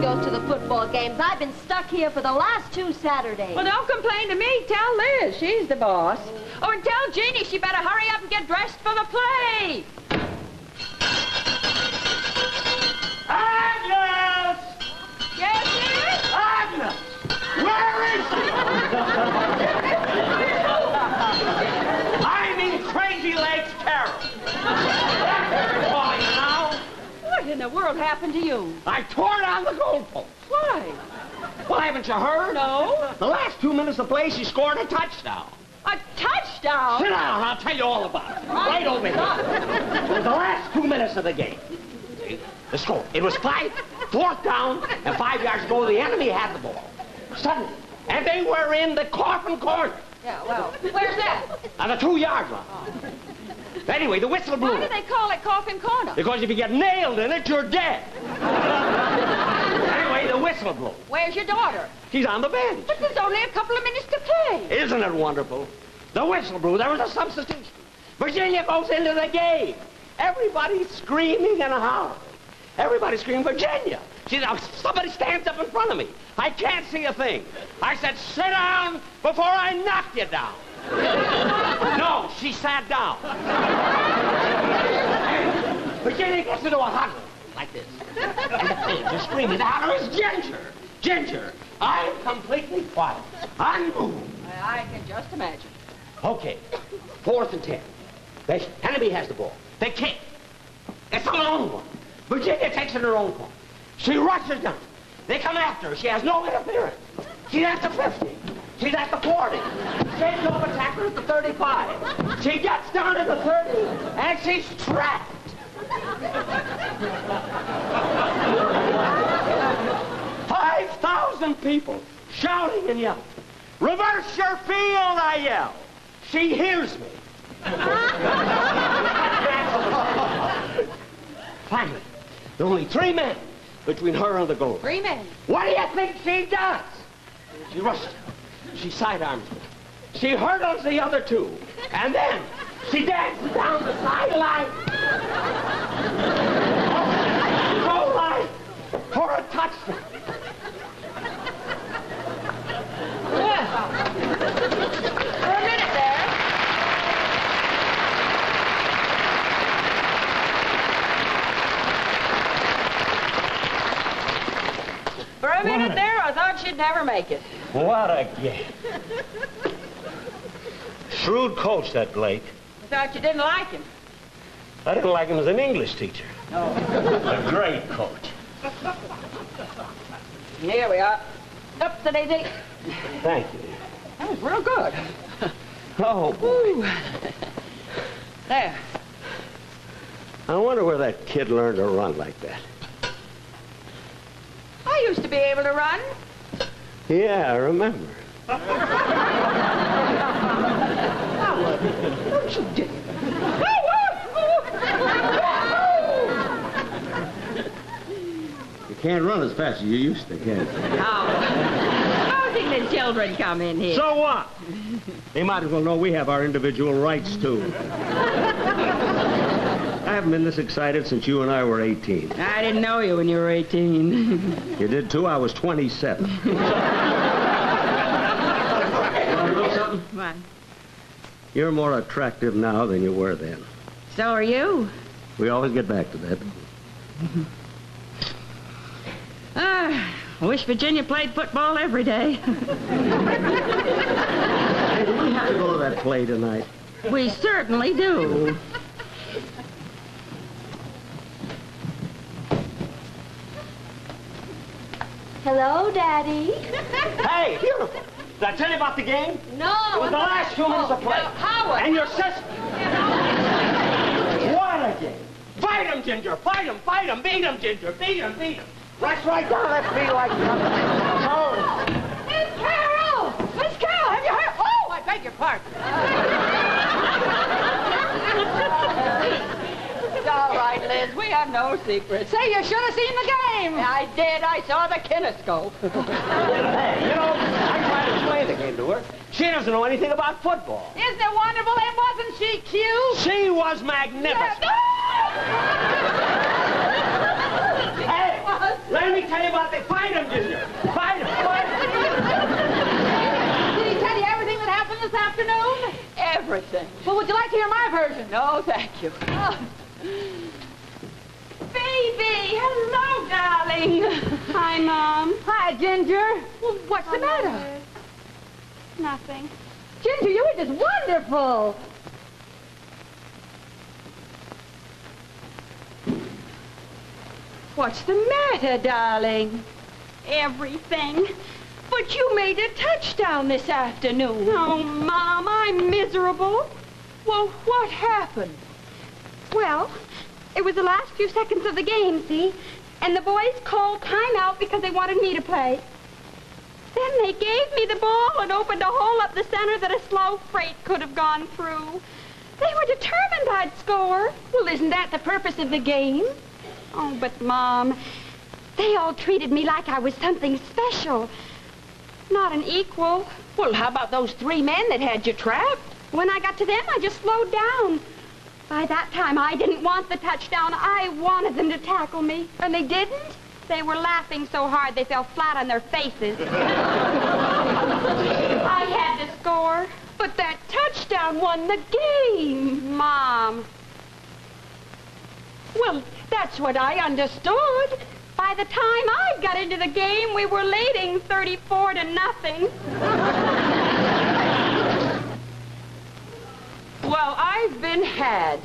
goes to the football games. I've been stuck here for the last 2 Saturdays. Well, don't complain to me. Tell Liz. She's the boss. Oh, and tell Jeannie she better hurry up and get dressed for the play. Agnes! Yes, dear? Agnes! Where is she? I'm in Crazy Legs Carol. That's calling now. What in the world happened to you? I tore down the goalpost. Why? Well, haven't you heard? No. The last 2 minutes of play, she scored a touchdown. A touchdown? Sit down, I'll tell you all about it. Right over here. It was the last 2 minutes of the game. See? The score. It was 4th down, and 5 yards ago, the enemy had the ball. Suddenly. And they were in the coffin corner. Yeah, well, where's that? On the 2-yard line. Anyway, the whistle blew. Why do they call it Coffin Corner? Because if you get nailed in it, you're dead. Anyway, the whistle blew. Where's your daughter? She's on the bench. But there's only a couple of minutes to play. Isn't it wonderful? The whistle blew. There was a substitution. Virginia goes into the game. Everybody's screaming and hollering. Everybody's screaming, Virginia. Somebody stands up in front of me. I can't see a thing. I said, sit down before I knock you down. No, she sat down. Virginia gets into a huddle like this. And the fans are screaming. The holler is Ginger. Ginger, I'm completely quiet. Unmoved. I can just imagine. Okay, 4th and 10. The enemy has the ball. They kick. It's a long one. Virginia takes it her own corner. She rushes down. They come after her. She has no interference. She's at the 50. She's at the 40. Shades off attacker at the 35. She gets down to the 30, and she's trapped. 5,000 people shouting and yelling. Reverse your field, I yell. She hears me. Finally, there are only 3 men between her and the goal. 3 men. What do you think she does? She rushes. She sidearms me. She hurdles the other 2. And then she dances down the sideline. Goal line for a touchdown. For a minute there. For a minute there, I thought she'd never make it. What a game. Shrewd coach, that Blake. I thought you didn't like him. I didn't like him as an English teacher. No. A great coach. Here we are. Up to Daisy. Thank you. That was real good. Oh, boy. There. I wonder where that kid learned to run like that. I used to be able to run. Yeah, I remember. Don't you dare. You can't run as fast as you used to, can you? Supposing the children come in here. So what? They might as well know we have our individual rights, too. I haven't been this excited since you and I were 18. I didn't know you when you were 18. You did, too? I was 27. You want to know something? What? You're more attractive now than you were then. So are you. We always get back to that. I wish Virginia played football every day. Hey, do we have to go to that play tonight? We certainly do. Hello, Daddy. Hey, beautiful. Did I tell you about the game? No. It was the last 2 minutes of play. Howard. And your sister. What a game. Fight him, Ginger. Fight him, fight him. Beat him, Ginger. Beat him, beat him. Rush right down that field like nothing. Oh. Miss Carol! Miss Carol, have you heard? Oh, I beg your pardon. It's all right, Liz. We have no secrets. Say, you should have seen the game. I did. I saw the kinescope. Hey, you know, I tried to explain the game to her. She doesn't know anything about football. Isn't it wonderful? And wasn't she cute? She was magnificent. Yeah. Hey, let me tell you about they find him, Ginger. Find him. Did he tell you everything that happened this afternoon? Everything. Well, would you like to hear my version? No, thank you. Oh. Baby, hello, darling. Hi, Mom. Hi, Ginger. Well, what's the matter? Nothing. Ginger, you were just wonderful. What's the matter, darling? Everything. But you made a touchdown this afternoon. Oh, Mom, I'm miserable. Well, what happened? Well, it was the last few seconds of the game, see? And the boys called timeout because they wanted me to play. Then they gave me the ball and opened a hole up the center that a slow freight could have gone through. They were determined I'd score. Well, isn't that the purpose of the game? Oh, but, Mom, they all treated me like I was something special. Not an equal. Well, how about those 3 men that had you trapped? When I got to them, I just slowed down. By that time, I didn't want the touchdown. I wanted them to tackle me. And they didn't? They were laughing so hard they fell flat on their faces. I had to score. But that touchdown won the game. Mom. Well, that's what I understood. By the time I got into the game, we were leading 34-0. Well, I've been had.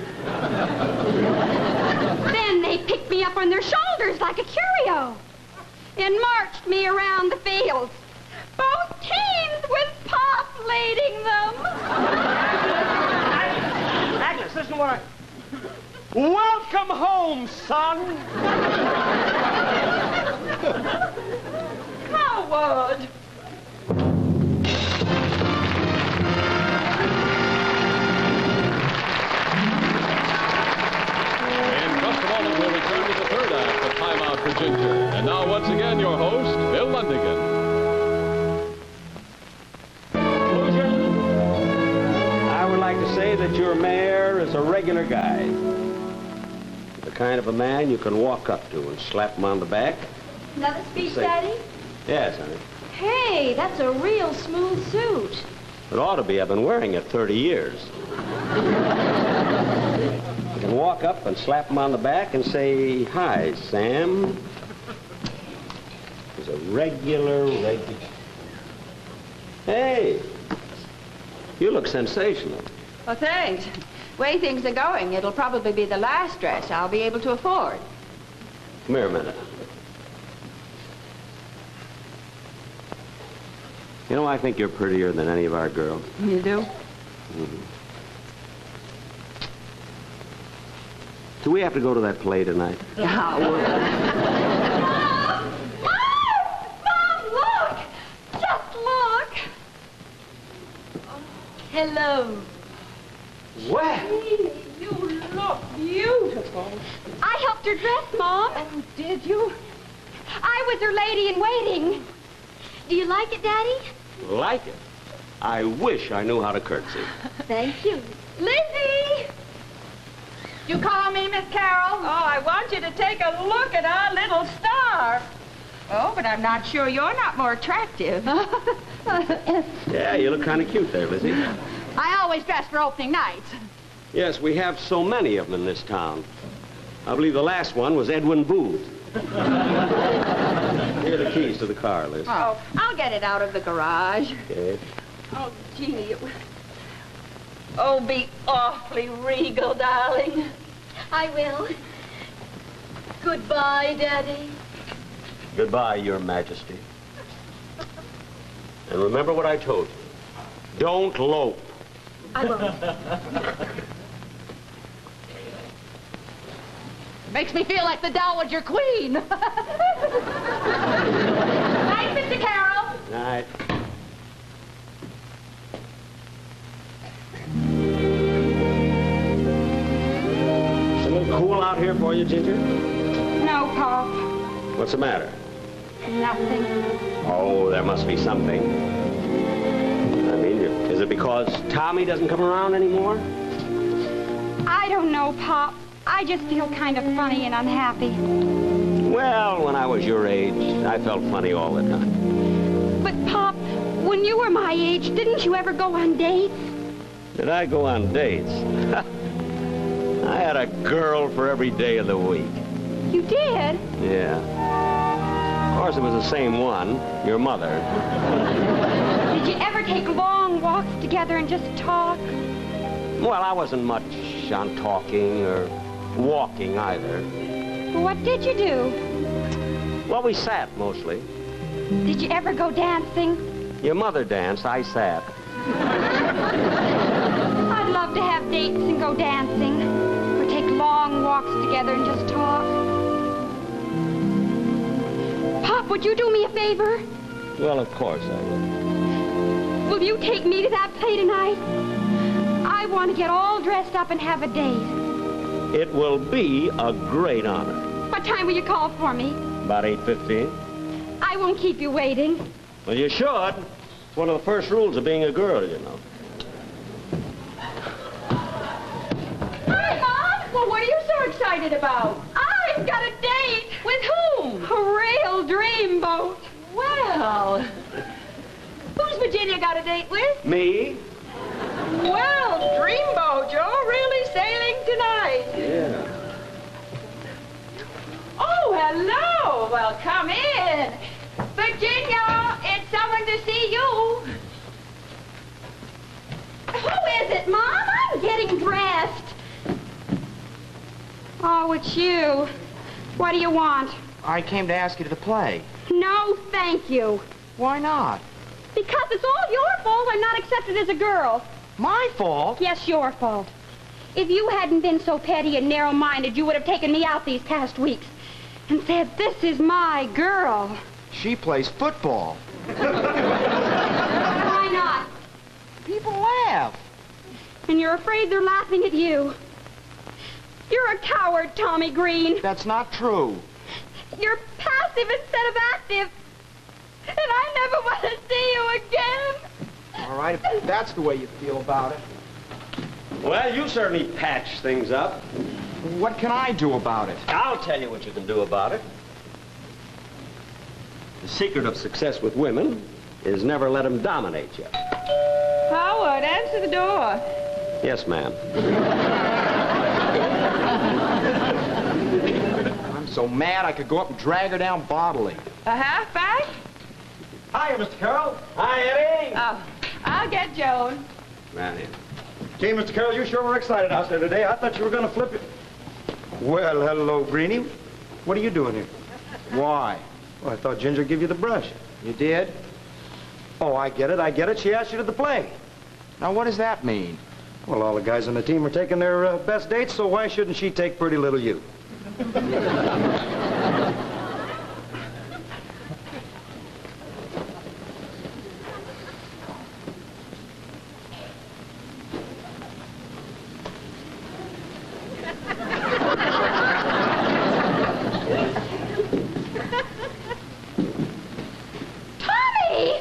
Then they picked me up on their shoulders like a curio and marched me around the field. Both teams with Pop leading them. Agnes, listen to what I... Welcome home, son. Howard! In just a moment, we'll return to the third act of Time Out for Ginger. And now, once again, your host, Bill Lundigan. I would like to say that your mayor is a regular guy. The kind of a man you can walk up to and slap him on the back. Another speech, Say- Daddy? Yes, honey. Hey, that's a real smooth suit. It ought to be. I've been wearing it 30 years. You can walk up and slap him on the back and say, "Hi, Sam." He's a regular. Hey, you look sensational. Well, thanks. Way things are going, it'll probably be the last dress I'll be able to afford. Come here a minute. You know, I think you're prettier than any of our girls. You do? Do we have to go to that play tonight? Mom, look! Just look! Hello. Well, You look beautiful. I helped her dress, Mom. Oh, did you? I was her lady in waiting. Do you like it, Daddy? Like it? I wish I knew how to curtsy. Thank you. Lizzie! You call me, Miss Carroll? Oh, I want you to take a look at our little star. Oh, but I'm not sure you're not more attractive. Yeah, you look kind of cute there, Lizzie. I always dress for opening nights. Yes, we have so many of them in this town. I believe the last one was Edwin Booth. Here are the keys to the car, Liz. Oh, I'll get it out of the garage. Okay. Oh, gee. Oh, be awfully regal, darling. I will. Goodbye, Daddy. Goodbye, Your Majesty. And remember what I told you. Don't lope. I won't. Makes me feel like the Dowager Queen. Night, Mr. Carroll. Night. It's a little cool out here for you, Ginger? No, Pop. What's the matter? Nothing. Oh, there must be something. I mean, is it because Tommy doesn't come around anymore? I don't know, Pop. I just feel kind of funny and unhappy. Well, when I was your age, I felt funny all the time. But, Pop, when you were my age, didn't you ever go on dates? Did I go on dates? I had a girl for every day of the week. You did? Yeah. Of course, it was the same one, your mother. Did you ever take long walks together and just talk? Well, I wasn't much on talking or walking either. What did you do? Well, we sat mostly. Did you ever go dancing? Your mother danced, I sat. I'd love to have dates and go dancing. Or take long walks together and just talk. Pop, would you do me a favor? Well, of course I would. Will you take me to that play tonight? I want to get all dressed up and have a date. It will be a great honor. What time will you call for me? About 8:15. I won't keep you waiting. Well, you should. It's one of the first rules of being a girl, you know. Hi, Mom. Well, what are you so excited about? I've got a date. With whom? A real dreamboat. Well, who's Virginia got a date with? Me? Well, Dreamboat, you're really sailing tonight. Yeah. Oh, hello. Well, come in. Virginia, it's someone to see you. Who is it, Mom? I'm getting dressed. Oh, it's you. What do you want? I came to ask you to the play. No, thank you. Why not? Because it's all your fault I'm not accepted as a girl. My fault? Yes, your fault. If you hadn't been so petty and narrow-minded, you would have taken me out these past weeks and said, this is my girl. She plays football. Why not? People laugh. And you're afraid they're laughing at you. You're a coward, Tommy Green. That's not true. You're passive instead of active. And I never want to see you again. All right, if that's the way you feel about it. Well, you certainly patched things up. What can I do about it? I'll tell you what you can do about it. The secret of success with women is never let them dominate you. Howard, answer the door. Yes, ma'am. I'm so mad I could go up and drag her down bodily. A halfback? Hi, Mr. Carroll. Hi, Eddie. Oh, I'll get Joan. Man, here. Gee, Mr. Carroll, you sure were excited out there today. I thought you were going to flip it. Well, hello, Greenie. What are you doing here? Why? Well, I thought Ginger would give you the brush. You did? Oh, I get it. She asked you to the play. Now, what does that mean? Well, all the guys on the team are taking their best dates, so why shouldn't she take pretty little you? Tommy!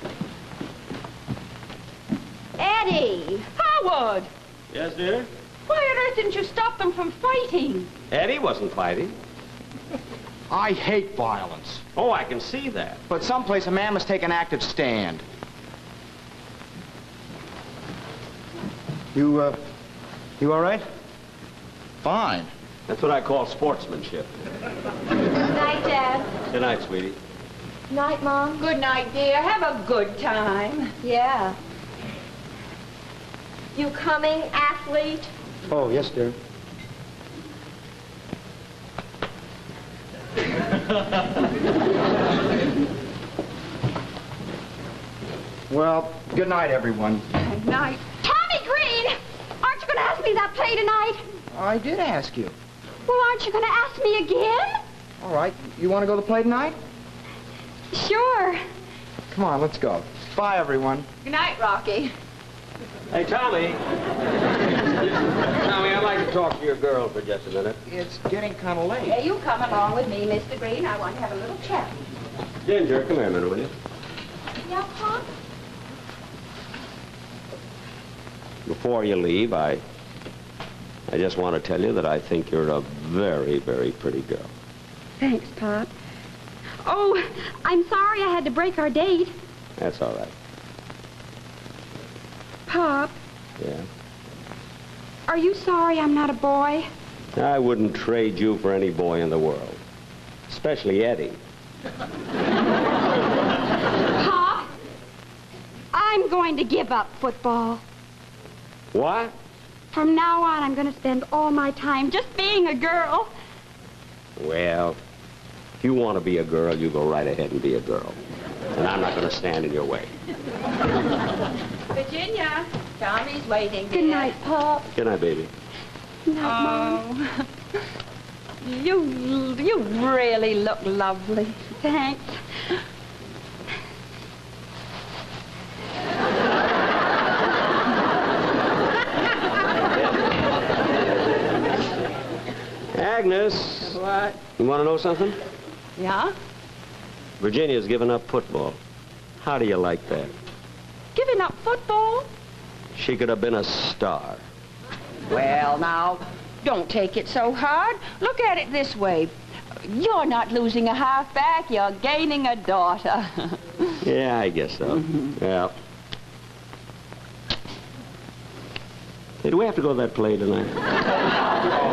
Eddie! Howard, Yes, dear? why on earth didn't you stop them from fighting? Eddie wasn't fighting. I hate violence. Oh, I can see that. But someplace a man must take an active stand. You all right? Fine. That's what I call sportsmanship. Night, Dad. Good night, sweetie. Night, Mom. Good night, dear. Have a good time. Yeah. You coming, athlete? Oh, yes, dear. Well, good night, everyone. Good night. Tommy Green! Aren't you going to ask me that play tonight? I did ask you. Well, aren't you going to ask me again? All right, you want to go to the play tonight? Sure. Come on, let's go. Bye, everyone. Good night, Rocky. Hey, Tommy. Tommy, I'd like to talk to your girl for just a minute. It's getting kind of late. Yeah, you come along with me, Mr. Green. I want to have a little chat. Ginger, come here a minute, will you? Yeah, Pop? Before you leave, I just want to tell you that I think you're a very, very pretty girl. Thanks, Pop. Oh, I'm sorry I had to break our date. That's all right. Pop, Yeah? are you sorry I'm not a boy? I wouldn't trade you for any boy in the world. Especially Eddie. Pop, I'm going to give up football. What? From now on, I'm going to spend all my time just being a girl. Well, if you want to be a girl, you go right ahead and be a girl. And I'm not going to stand in your way. Virginia, Tommy's waiting. Good night, Pop. Good night, baby. Good night, Mom. You really look lovely. Thanks. Agnes, What? you want to know something? Yeah? Virginia's given up football. How do you like that? Giving up football? She could have been a star. Well, now, don't take it so hard. Look at it this way. You're not losing a halfback, you're gaining a daughter. Yeah, I guess so. Well. Hey, do we have to go to that play tonight?